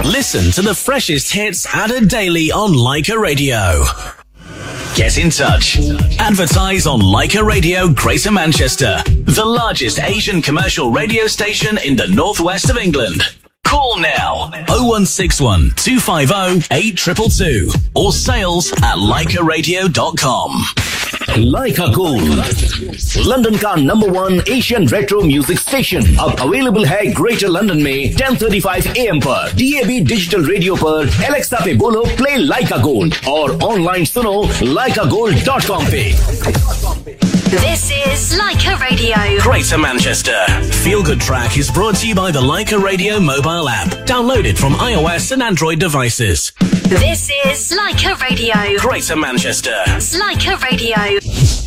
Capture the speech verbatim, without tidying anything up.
Listen to the freshest hits added daily on Leica Radio. Get in touch. Advertise on Leica Radio Greater Manchester, the largest Asian commercial radio station in the northwest of England. Call now oh one six one, two five oh, eight two two two or sales at leica radio dot com. Leica Gold, London का number one Asian retro music station अब available है greater London में ten thirty-five A M पर D A B digital radio पर Alexa पे बोलो play लाइका gold और online सुनो लाइका गोल्ड डॉट कॉम पे. This is Leica Radio. Greater Manchester. Feel Good Track is brought to you by the Leica Radio mobile app. Downloaded from iOS and Android devices. This is Leica Radio. Greater Manchester. Leica Radio.